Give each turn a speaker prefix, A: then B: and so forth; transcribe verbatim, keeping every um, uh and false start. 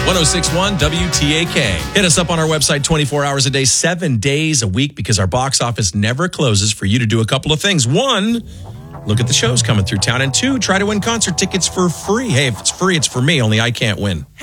A: oh six point one W T A K. Hit us up on our website twenty-four hours a day, seven days a week, because our box office never closes for you to do a couple of things. One, look at the shows coming through town. And two, try to win concert tickets for free. Hey, if it's free, it's for me, only I can't win.